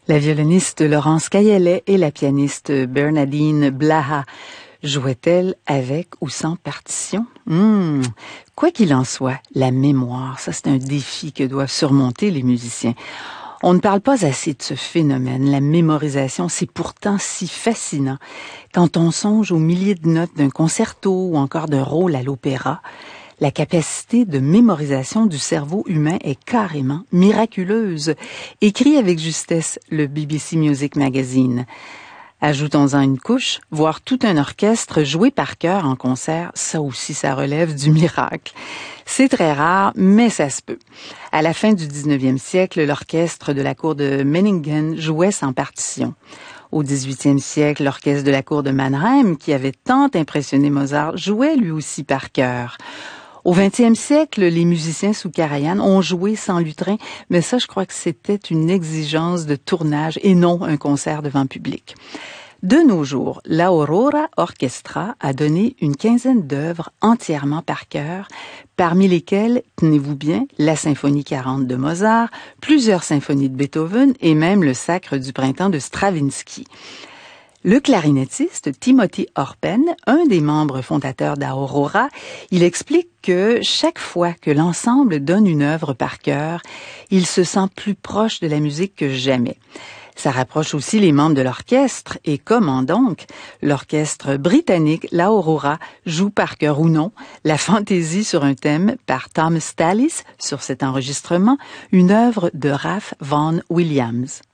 La violoniste Laurence Caillet et la pianiste Bernadine Blaha jouaient-elles avec ou sans partition? Quoi qu'il en soit, la mémoire, ça c'est un défi que doivent surmonter les musiciens. On ne parle pas assez de ce phénomène. La mémorisation, c'est pourtant si fascinant. Quand on songe aux milliers de notes d'un concerto ou encore d'un rôle à l'opéra, la capacité de mémorisation du cerveau humain est carrément miraculeuse, écrit avec justesse le BBC Music Magazine. Ajoutons-en une couche, voir tout un orchestre jouer par cœur en concert, ça aussi, ça relève du miracle. C'est très rare, mais ça se peut. À la fin du 19e siècle, l'orchestre de la cour de Meiningen jouait sans partition. Au 18e siècle, l'orchestre de la cour de Mannheim, qui avait tant impressionné Mozart, jouait lui aussi par cœur. Au 20e siècle, les musiciens sous Karajan ont joué sans lutrin, mais ça, je crois que c'était une exigence de tournage et non un concert devant public. De nos jours, l'Aurora Orchestra a donné une quinzaine d'œuvres entièrement par cœur, parmi lesquelles, tenez-vous bien, la symphonie 40 de Mozart, plusieurs symphonies de Beethoven et même le Sacre du printemps de Stravinsky. Le clarinettiste Timothy Orpen, un des membres fondateurs d'Aurora, il explique que chaque fois que l'ensemble donne une œuvre par cœur, il se sent plus proche de la musique que jamais. Ça rapproche aussi les membres de l'orchestre et comment donc? L'orchestre britannique, l'Aurora, joue par cœur ou non la fantaisie sur un thème par Thomas Tallis sur cet enregistrement, une œuvre de Ralph Vaughan Williams.